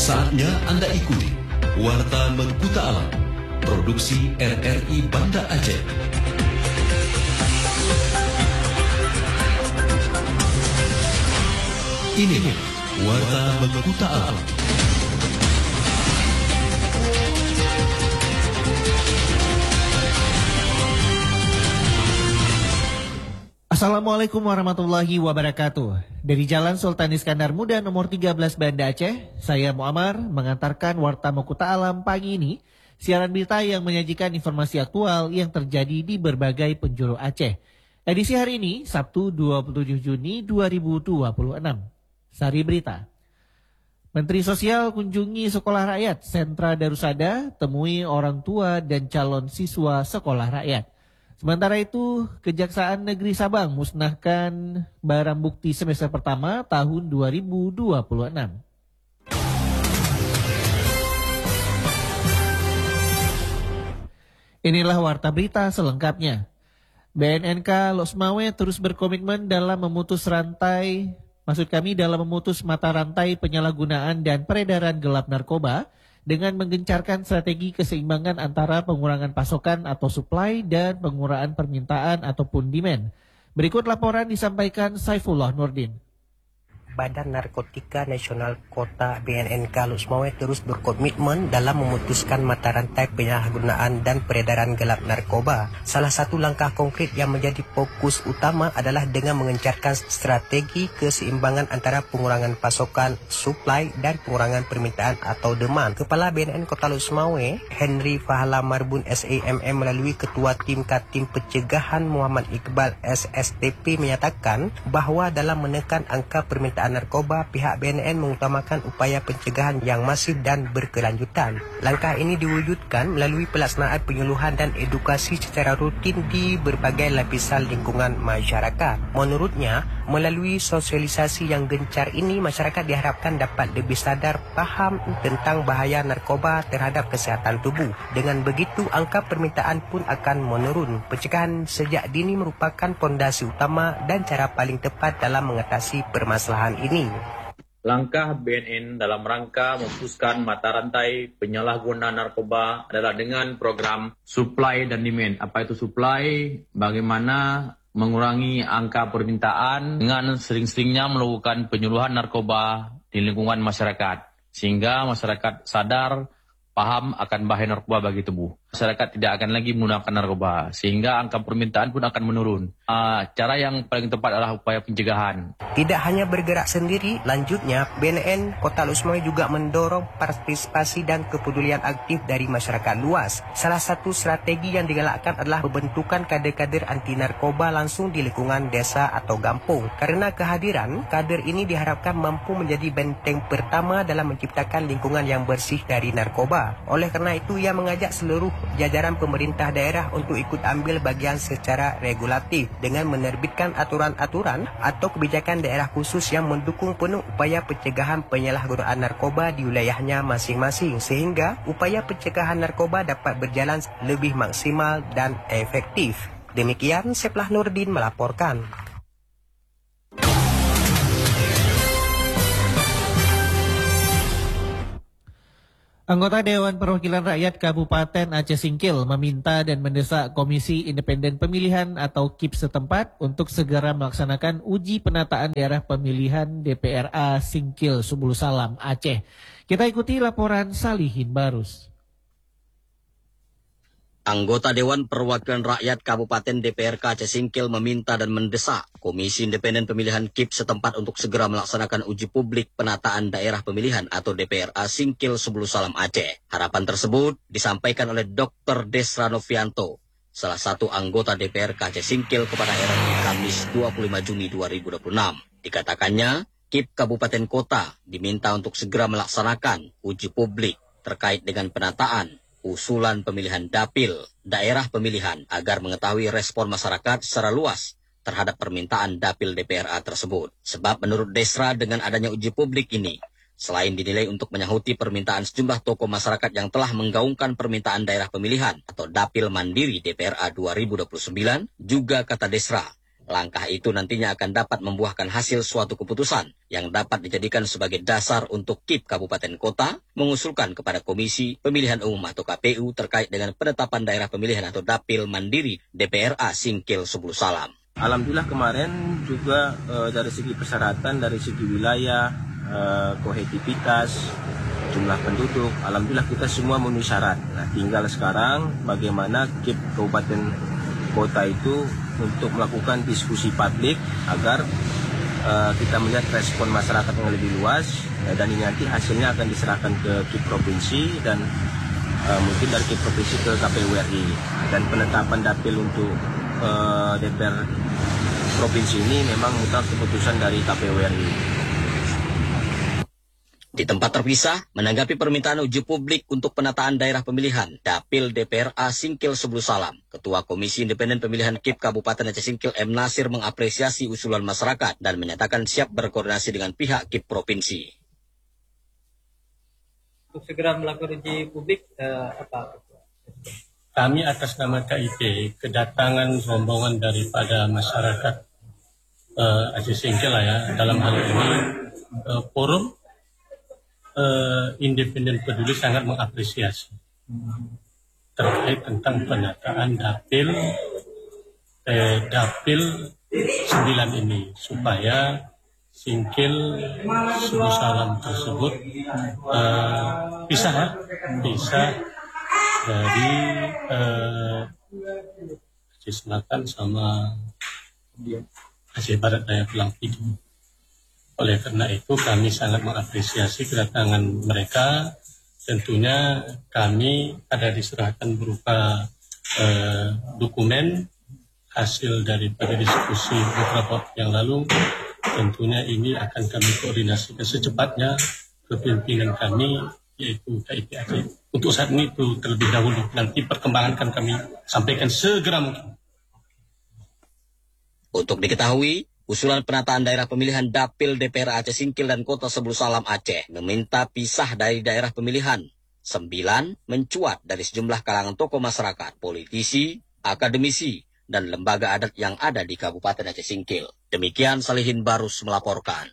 Saatnya Anda ikuti Warta Mengkuta Alam, produksi RRI Banda Aceh. Ini Warta Mengkuta Alam. Assalamualaikum warahmatullahi wabarakatuh. Dari Jalan Sultan Iskandar Muda nomor 13 Banda Aceh, saya Muammar mengantarkan Warta Mengkuta Alam pagi ini, siaran berita yang menyajikan informasi aktual yang terjadi di berbagai penjuru Aceh. Edisi hari ini, Sabtu 27 Juni 2026. Sari Berita. Menteri Sosial kunjungi sekolah rakyat Sentra Darusada, temui orang tua dan calon siswa sekolah rakyat. Sementara itu, Kejaksaan Negeri Sabang musnahkan barang bukti semester pertama tahun 2026. Inilah warta berita selengkapnya. BNNK Losmawe terus berkomitmen dalam memutus mata rantai penyalahgunaan dan peredaran gelap narkoba dengan menggencarkan strategi keseimbangan antara pengurangan pasokan atau supply dan pengurangan permintaan ataupun demand. Berikut laporan disampaikan Saifullah Nurdin. Badan Narkotika Nasional Kota BNNK Losmawe terus berkomitmen dalam memutuskan mata rantai penyalahgunaan dan peredaran gelap narkoba. Salah satu langkah konkret yang menjadi fokus utama adalah dengan mengencarkan strategi keseimbangan antara pengurangan pasokan, supply, dan pengurangan permintaan atau demand. Kepala BNN Kota Losmawe, Henry Fahala Marbun SAMM melalui Ketua Tim Katim Pencegahan Muhammad Iqbal SSTP menyatakan bahawa dalam menekan angka permintaan narkoba, pihak BNN mengutamakan upaya pencegahan yang masif dan berkelanjutan. Langkah ini diwujudkan melalui pelaksanaan penyuluhan dan edukasi secara rutin di berbagai lapisan lingkungan masyarakat. Menurutnya, melalui sosialisasi yang gencar ini, masyarakat diharapkan dapat lebih sadar faham tentang bahaya narkoba terhadap kesihatan tubuh. Dengan begitu, angka permintaan pun akan menurun. Pencegahan sejak dini merupakan fondasi utama dan cara paling tepat dalam mengatasi permasalahan ini. Langkah BNN dalam rangka memutuskan mata rantai penyalahgunaan narkoba adalah dengan program supply dan demand. Apa itu supply? Bagaimana mengurangi angka permintaan dengan sering-seringnya melakukan penyuluhan narkoba di lingkungan masyarakat. Sehingga masyarakat sadar, paham akan bahaya narkoba bagi tubuh. Masyarakat tidak akan lagi menggunakan narkoba, sehingga angka permintaan pun akan menurun. Cara yang paling tepat adalah upaya pencegahan. Tidak hanya bergerak sendiri, lanjutnya BNN Kota Losmawe juga mendorong partisipasi dan kepedulian aktif dari masyarakat luas. Salah satu strategi yang digalakkan adalah pembentukan kader-kader anti narkoba langsung di lingkungan desa atau kampung. Karena kehadiran kader ini diharapkan mampu menjadi benteng pertama dalam menciptakan lingkungan yang bersih dari narkoba. Oleh karena itu, ia mengajak seluruh jajaran pemerintah daerah untuk ikut ambil bagian secara regulatif dengan menerbitkan aturan-aturan atau kebijakan daerah khusus yang mendukung penuh upaya pencegahan penyalahgunaan narkoba di wilayahnya masing-masing, sehingga upaya pencegahan narkoba dapat berjalan lebih maksimal dan efektif. Demikian, Saifullah Nurdin melaporkan. Anggota Dewan Perwakilan Rakyat Kabupaten Aceh Singkil meminta dan mendesak Komisi Independen Pemilihan atau KIP setempat untuk segera melaksanakan uji penataan daerah pemilihan DPRA Singkil Subul Salam Aceh. Kita ikuti laporan Salihin Barus. Anggota Dewan Perwakilan Rakyat Kabupaten DPRK Aceh Singkil meminta dan mendesak Komisi Independen Pemilihan KIP setempat untuk segera melaksanakan uji publik penataan daerah pemilihan atau DPRA Singkil Subul Salam Aceh. Harapan tersebut disampaikan oleh Dr. Desra Novianto, salah satu anggota DPRK Aceh Singkil kepada RRI Kamis 25 Juni 2026. Dikatakannya, KIP Kabupaten Kota diminta untuk segera melaksanakan uji publik terkait dengan penataan usulan pemilihan dapil daerah pemilihan agar mengetahui respon masyarakat secara luas terhadap permintaan dapil DPRA tersebut. Sebab menurut Desra, dengan adanya uji publik ini, selain dinilai untuk menyahuti permintaan sejumlah tokoh masyarakat yang telah menggaungkan permintaan daerah pemilihan atau dapil mandiri DPRA 2029, juga kata Desra, Langkah itu nantinya akan dapat membuahkan hasil suatu keputusan yang dapat dijadikan sebagai dasar untuk KIP Kabupaten Kota mengusulkan kepada Komisi Pemilihan Umum atau KPU terkait dengan penetapan daerah pemilihan atau dapil mandiri DPRA Singkil Sebulu Salam. Alhamdulillah kemarin juga dari segi persyaratan, dari segi wilayah, kohesivitas, jumlah penduduk, alhamdulillah kita semua memenuhi syarat. Nah, tinggal sekarang bagaimana KIP Kabupaten Kota itu untuk melakukan diskusi publik agar kita melihat respon masyarakat yang lebih luas, dan ini nanti hasilnya akan diserahkan ke KIP Provinsi dan mungkin dari KIP Provinsi ke KPU RI. Dan penetapan dapil untuk DPR Provinsi ini memang mutlak keputusan dari KPU RI. Di tempat terpisah, menanggapi permintaan uji publik untuk penataan daerah pemilihan Dapil DPRA Singkil Sebulu Salam, Ketua Komisi Independen Pemilihan KIP Kabupaten Aceh Singkil M. Nasir mengapresiasi usulan masyarakat dan menyatakan siap berkoordinasi dengan pihak KIP Provinsi. Untuk segera melakukan uji publik, apa? Kami atas nama KIP kedatangan rombongan daripada masyarakat Aceh Singkil dalam hal ini forum independen peduli sangat mengapresiasi terkait tentang penataan dapil 9 ini supaya Singkil Sebulu Salam tersebut pisah dari Aceh Selatan sama Aceh Barat Daya Pulang Pidu. Oleh karena itu kami sangat mengapresiasi kedatangan mereka. Tentunya kami ada diserahkan berupa dokumen hasil daripada diskusi beberapa waktu yang lalu. Tentunya ini akan kami koordinasikan secepatnya ke pimpinan kami, yaitu KIP Aceh. Untuk saat ini itu terlebih dahulu, nanti perkembangan akan kami sampaikan segera mungkin. Untuk diketahui, usulan penataan daerah pemilihan Dapil DPR Aceh Singkil dan Kota Sebulu Salam Aceh meminta pisah dari daerah pemilihan 9 mencuat dari sejumlah kalangan tokoh masyarakat, politisi, akademisi, dan lembaga adat yang ada di Kabupaten Aceh Singkil. Demikian Salihin Barus melaporkan.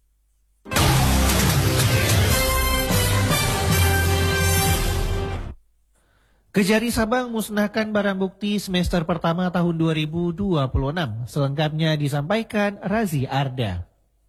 Kejari Sabang musnahkan barang bukti semester pertama tahun 2026. Selengkapnya disampaikan Razi Arda.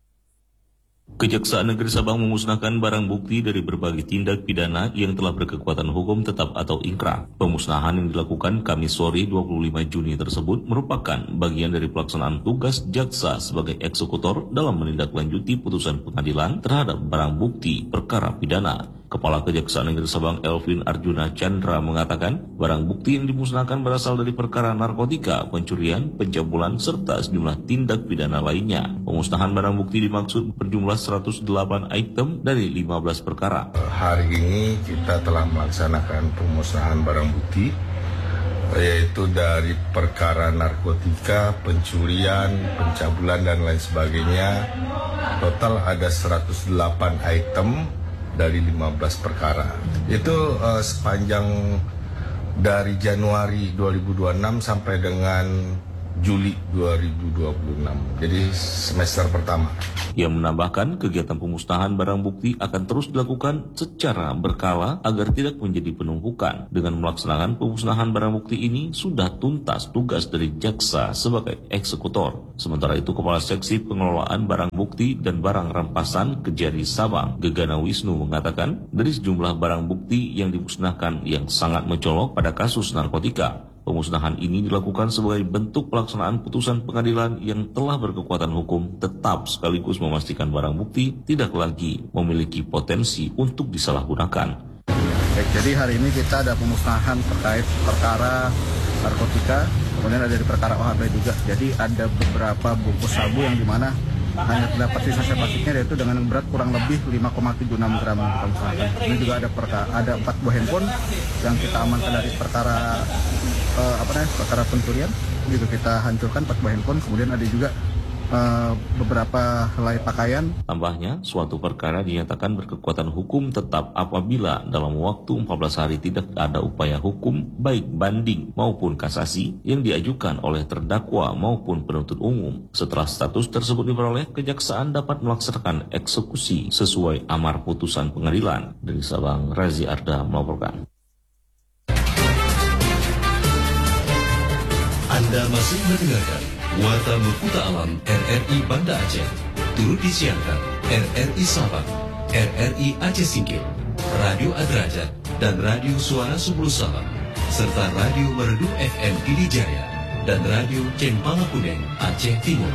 Kejaksaan Negeri Sabang memusnahkan barang bukti dari berbagai tindak pidana yang telah berkekuatan hukum tetap atau ingkrah. Pemusnahan yang dilakukan Kamis sore 25 Juni tersebut merupakan bagian dari pelaksanaan tugas jaksa sebagai eksekutor dalam menindaklanjuti putusan pengadilan terhadap barang bukti perkara pidana. Kepala Kejaksaan Negeri Sabang Elvin Arjuna Chandra mengatakan barang bukti yang dimusnahkan berasal dari perkara narkotika, pencurian, pencabulan, serta sejumlah tindak pidana lainnya. Pemusnahan barang bukti dimaksud berjumlah 108 item dari 15 perkara. Hari ini kita telah melaksanakan pemusnahan barang bukti, yaitu dari perkara narkotika, pencurian, pencabulan, dan lain sebagainya. Total ada 108 item dari 15 perkara. Itu sepanjang dari Januari 2026 sampai dengan Juli 2026. Jadi semester pertama. Ia menambahkan kegiatan pemusnahan barang bukti akan terus dilakukan secara berkala agar tidak menjadi penumpukan. Dengan melaksanakan pemusnahan barang bukti ini sudah tuntas tugas dari jaksa sebagai eksekutor. Sementara itu Kepala Seksi Pengelolaan Barang Bukti dan Barang Rampasan Kejari Sabang, Gegana Wisnu mengatakan dari sejumlah barang bukti yang dimusnahkan yang sangat mencolok pada kasus narkotika. Pemusnahan ini dilakukan sebagai bentuk pelaksanaan putusan pengadilan yang telah berkekuatan hukum tetap sekaligus memastikan barang bukti tidak lagi memiliki potensi untuk disalahgunakan. Jadi hari ini kita ada pemusnahan terkait perkara narkotika, kemudian ada di perkara OHB juga. Jadi ada beberapa bungkus sabu yang dimana hanya terdapat sisa plastiknya, yaitu dengan berat kurang lebih 5,76 gram kita musnahkan. Ini juga ada 4 buah handphone yang kita amankan dari perkara perkara pencurian, juga kita hancurkan 4 buah handphone. Kemudian ada juga beberapa helai pakaian. Tambahnya, suatu perkara dinyatakan berkekuatan hukum tetap apabila dalam waktu 14 hari tidak ada upaya hukum baik banding maupun kasasi yang diajukan oleh terdakwa maupun penuntut umum. Setelah status tersebut diperoleh, kejaksaan dapat melaksanakan eksekusi sesuai amar putusan pengadilan. Dari Sabang, Razi Arda melaporkan. Anda masih mendengarkan Warta Mekuta Alam RRI Banda Aceh. Turut disiarkan RRI Sabang, RRI Aceh Singkil, Radio Adrajat, dan Radio Suara Subulu Sabang, serta Radio Merdu FM Pidijaya dan Radio Cempala Kuneng Aceh Timur.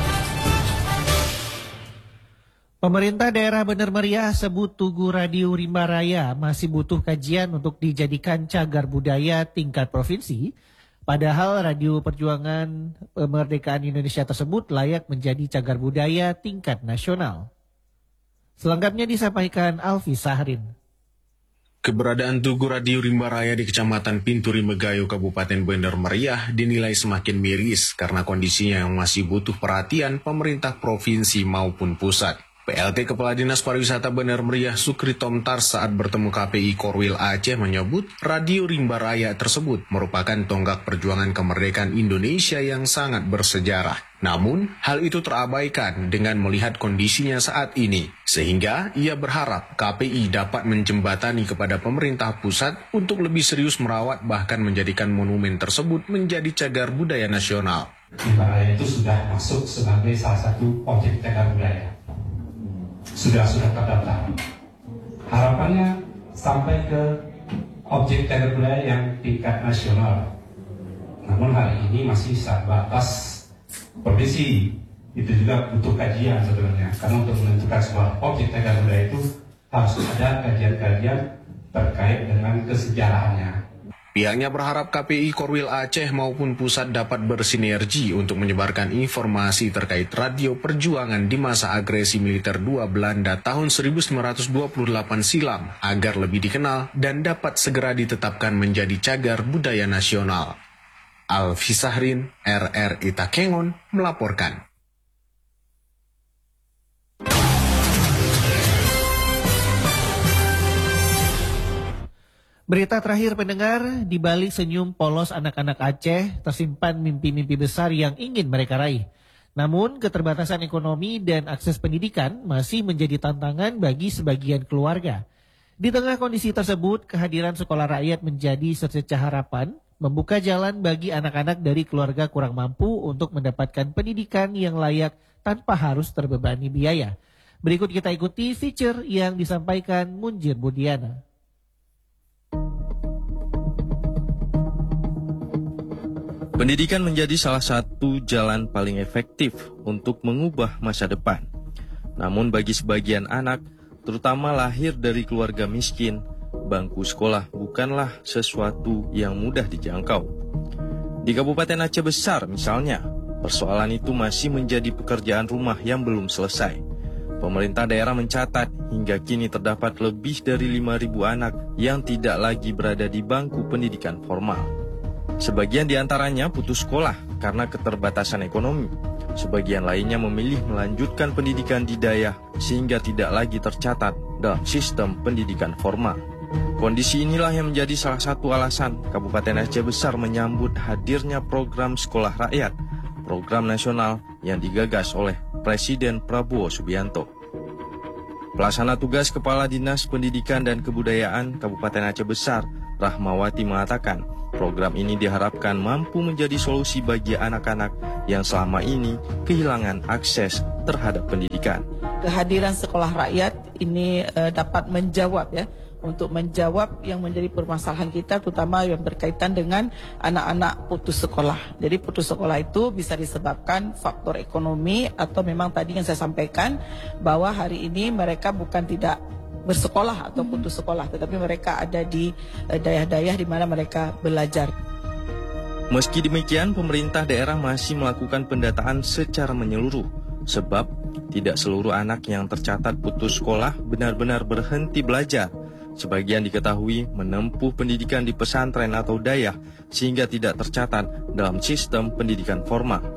Pemerintah daerah Bener Meriah sebut Tugu Radio Rimba Raya masih butuh kajian untuk dijadikan cagar budaya tingkat provinsi. Padahal Radio Perjuangan Kemerdekaan Indonesia tersebut layak menjadi cagar budaya tingkat nasional. Selengkapnya disampaikan Alfi Sahrin. Keberadaan Tugu Radio Rimba Raya di Kecamatan Pinturi Megayo, Kabupaten Bener Meriah dinilai semakin miris karena kondisinya yang masih butuh perhatian pemerintah provinsi maupun pusat. PLT Kepala Dinas Pariwisata Bener Meriah Sukri Tomtar saat bertemu KPI Korwil Aceh menyebut Radio Rimba Raya tersebut merupakan tonggak perjuangan kemerdekaan Indonesia yang sangat bersejarah. Namun, hal itu terabaikan dengan melihat kondisinya saat ini. Sehingga ia berharap KPI dapat menjembatani kepada pemerintah pusat untuk lebih serius merawat bahkan menjadikan monumen tersebut menjadi cagar budaya nasional. Rimba Raya itu sudah masuk sebagai salah satu objek cagar budaya. Sudah terdaftar. Harapannya sampai ke objek cagar budaya yang tingkat nasional. Namun hari ini masih sebatas provinsi. Itu juga butuh kajian sebenarnya. Karena untuk menentukan sebuah objek cagar budaya itu harus ada kajian-kajian terkait dengan kesejarahannya. Pihaknya berharap KPI Korwil Aceh maupun pusat dapat bersinergi untuk menyebarkan informasi terkait Radio Perjuangan di masa agresi militer 2 Belanda tahun 1928 silam agar lebih dikenal dan dapat segera ditetapkan menjadi cagar budaya nasional. Alfi Sahrin, RRI Takengon, melaporkan. Berita terakhir pendengar, di balik senyum polos anak-anak Aceh tersimpan mimpi-mimpi besar yang ingin mereka raih. Namun keterbatasan ekonomi dan akses pendidikan masih menjadi tantangan bagi sebagian keluarga. Di tengah kondisi tersebut, kehadiran sekolah rakyat menjadi secercah harapan, membuka jalan bagi anak-anak dari keluarga kurang mampu untuk mendapatkan pendidikan yang layak tanpa harus terbebani biaya. Berikut kita ikuti feature yang disampaikan Munjir Budiana. Pendidikan menjadi salah satu jalan paling efektif untuk mengubah masa depan. Namun bagi sebagian anak, terutama lahir dari keluarga miskin, bangku sekolah bukanlah sesuatu yang mudah dijangkau. Di Kabupaten Aceh Besar misalnya, persoalan itu masih menjadi pekerjaan rumah yang belum selesai. Pemerintah daerah mencatat hingga kini terdapat lebih dari 5.000 anak yang tidak lagi berada di bangku pendidikan formal. Sebagian diantaranya putus sekolah karena keterbatasan ekonomi. Sebagian lainnya memilih melanjutkan pendidikan di daerah sehingga tidak lagi tercatat dalam sistem pendidikan formal. Kondisi inilah yang menjadi salah satu alasan Kabupaten Aceh Besar menyambut hadirnya program Sekolah Rakyat, program nasional yang digagas oleh Presiden Prabowo Subianto. Pelaksana tugas Kepala Dinas Pendidikan dan Kebudayaan Kabupaten Aceh Besar, Rahmawati mengatakan, program ini diharapkan mampu menjadi solusi bagi anak-anak yang selama ini kehilangan akses terhadap pendidikan. Kehadiran sekolah rakyat ini dapat menjawab untuk menjawab yang menjadi permasalahan kita, terutama yang berkaitan dengan anak-anak putus sekolah. Jadi putus sekolah itu bisa disebabkan faktor ekonomi atau memang tadi yang saya sampaikan bahwa hari ini mereka bukan tidak bersekolah atau putus sekolah, tetapi mereka ada di daerah-daerah di mana mereka belajar. Meski demikian, pemerintah daerah masih melakukan pendataan secara menyeluruh, sebab tidak seluruh anak yang tercatat putus sekolah benar-benar berhenti belajar. Sebagian diketahui menempuh pendidikan di pesantren atau dayah sehingga tidak tercatat dalam sistem pendidikan formal.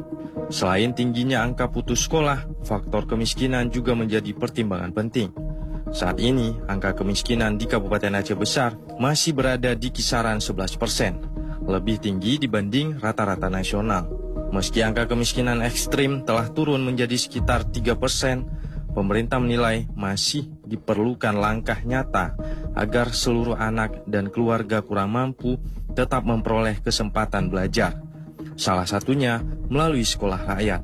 Selain tingginya angka putus sekolah, faktor kemiskinan juga menjadi pertimbangan penting. Saat ini, angka kemiskinan di Kabupaten Aceh Besar masih berada di kisaran 11%, lebih tinggi dibanding rata-rata nasional. Meski angka kemiskinan ekstrim telah turun menjadi sekitar 3%, pemerintah menilai masih diperlukan langkah nyata agar seluruh anak dan keluarga kurang mampu tetap memperoleh kesempatan belajar. Salah satunya melalui sekolah rakyat.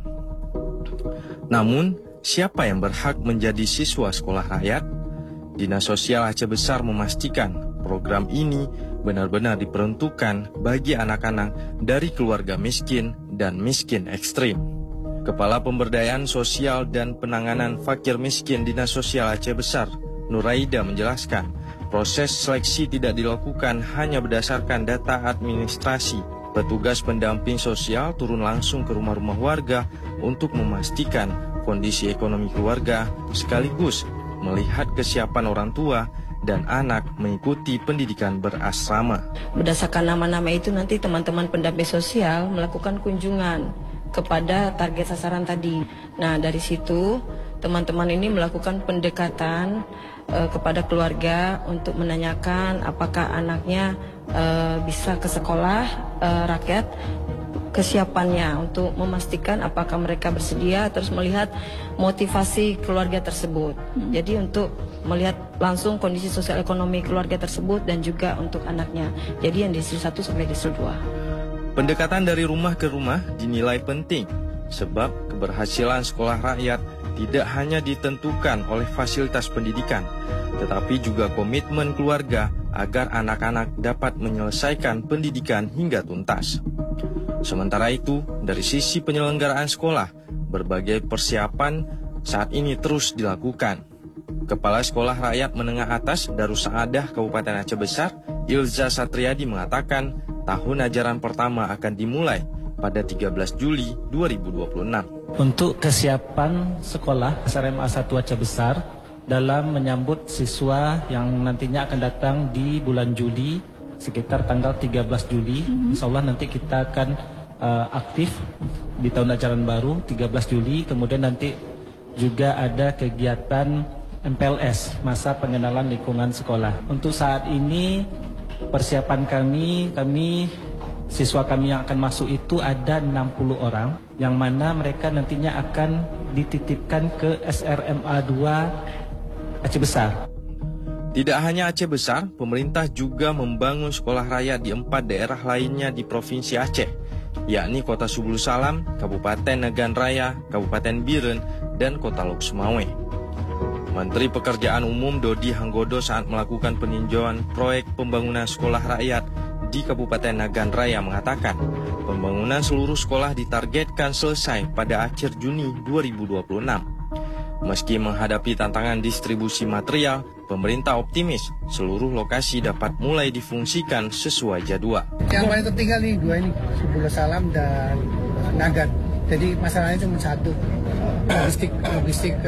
Namun, siapa yang berhak menjadi siswa sekolah rakyat? Dinas Sosial Aceh Besar memastikan program ini benar-benar diperuntukkan bagi anak-anak dari keluarga miskin dan miskin ekstrim. Kepala Pemberdayaan Sosial dan Penanganan Fakir Miskin Dinas Sosial Aceh Besar, Nuraida menjelaskan, proses seleksi tidak dilakukan hanya berdasarkan data administrasi. Petugas pendamping sosial turun langsung ke rumah-rumah warga untuk memastikan kondisi ekonomi keluarga sekaligus melihat kesiapan orang tua dan anak mengikuti pendidikan berasrama. Berdasarkan nama-nama itu nanti teman-teman pendamping sosial melakukan kunjungan kepada target sasaran tadi. Nah, dari situ teman-teman ini melakukan pendekatan kepada keluarga untuk menanyakan apakah anaknya bisa ke sekolah rakyat, kesiapannya untuk memastikan apakah mereka bersedia, terus melihat motivasi keluarga tersebut. Jadi untuk melihat langsung kondisi sosial ekonomi keluarga tersebut dan juga untuk anaknya. Jadi yang di district 1 sampai district 2. Pendekatan dari rumah ke rumah dinilai penting sebab keberhasilan sekolah rakyat tidak hanya ditentukan oleh fasilitas pendidikan, tetapi juga komitmen keluarga agar anak-anak dapat menyelesaikan pendidikan hingga tuntas. Sementara itu, dari sisi penyelenggaraan sekolah, berbagai persiapan saat ini terus dilakukan. Kepala Sekolah Rakyat Menengah Atas Darussaadah Kabupaten Aceh Besar, Ilza Satriadi mengatakan, tahun ajaran pertama akan dimulai pada 13 Juli 2026. Untuk kesiapan sekolah SMA 1 Aceh Besar dalam menyambut siswa yang nantinya akan datang di bulan Juli, sekitar tanggal 13 Juli, insya Allah nanti kita akan aktif di tahun ajaran baru 13 Juli, kemudian nanti juga ada kegiatan MPLS, masa pengenalan lingkungan sekolah. Untuk saat ini persiapan kami siswa kami yang akan masuk itu ada 60 orang, yang mana mereka nantinya akan dititipkan ke SRMA 2 Aceh Besar. Tidak hanya Aceh Besar, pemerintah juga membangun sekolah rakyat di 4 daerah lainnya di Provinsi Aceh, yakni Kota Subulu Salam, Kabupaten Nagan Raya, Kabupaten Biren, dan Kota Lok Sumawe. Menteri Pekerjaan Umum Dodi Hanggodo saat melakukan peninjauan proyek pembangunan sekolah rakyat di Kabupaten Nagan Raya mengatakan, pembangunan seluruh sekolah ditargetkan selesai pada akhir Juni 2026. Meski menghadapi tantangan distribusi material, pemerintah optimis seluruh lokasi dapat mulai difungsikan sesuai jadwal. Yang paling tertinggal nih dua ini, Subulu Salam dan Nagan. Jadi masalahnya cuma satu, logistik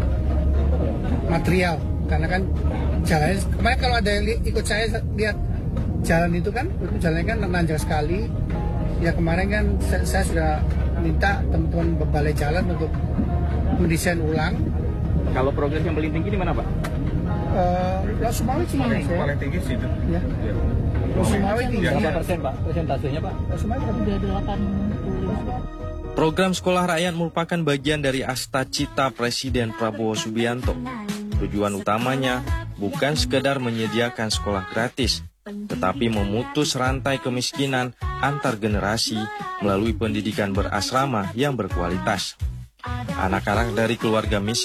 material. Karena kan jalannya, kemarin kalau ada ikut saya lihat jalan itu kan, jalannya kan nanjak sekali. Ya kemarin kan saya sudah minta teman-teman balai jalan untuk mendesain ulang. Kalau progres yang paling tinggi di mana, Pak? Lok Sumawe sih. Paling tinggi sih itu. Ya. Lok Sumawe tinggi. Berapa persen, Pak? Persentasenya, Pak? Lok Sumawe udah 80. Program Sekolah Rakyat merupakan bagian dari Asta-Cita Presiden Prabowo Subianto. Tujuan utamanya bukan sekedar menyediakan sekolah gratis, tetapi memutus rantai kemiskinan antar generasi melalui pendidikan berasrama yang berkualitas. Anak-anak dari keluarga miskin